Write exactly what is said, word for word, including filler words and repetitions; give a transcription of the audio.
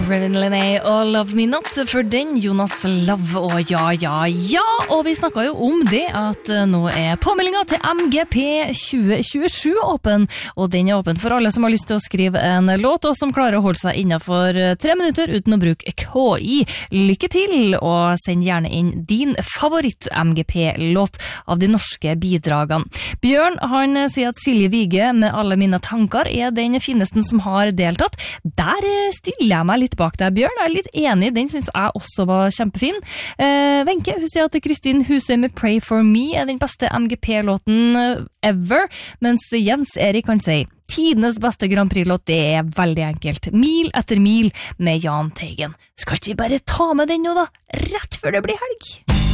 Reverend Linné og Love Me Not for den, Jonas Love og ja, ja, ja. Og vi snakket jo om det at nå er påmeldingen til M G P tjue tjuesju åpen, og den er åpen for alle som har lyst til å skrive en låt, og som klarer å holde seg innenfor tre minutter uten å bruke K I. Lykke til, og send gjerne inn din favoritt M G P-låt av de norske bidragene. Bjørn, han sier at Silje Vige med Alle mine tanker er den fineste som har deltatt. Der stiller jeg meg litt bak deg, Bjørn. Jeg er litt enig, den synes jeg også var kjempefin. Eh, Wenche, hun sier at Kristin Husøy med Pray for Me er den beste M G P-låten ever, mens Jens Erik kan si tidenes beste Grand Prix-låt, det er veldig enkelt. Mil etter mil med Jahn Teigen. Skal ikke vi bare ta med den nå da, rett før det blir helg?